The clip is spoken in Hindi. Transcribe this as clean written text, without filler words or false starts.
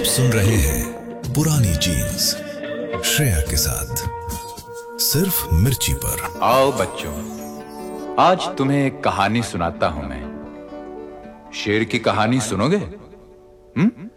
सुन रहे हैं पुरानी जीन्स श्रेया के साथ, सिर्फ मिर्ची पर। आओ बच्चों, आज तुम्हें एक कहानी सुनाता हूं मैं। शेर की कहानी सुनोगे?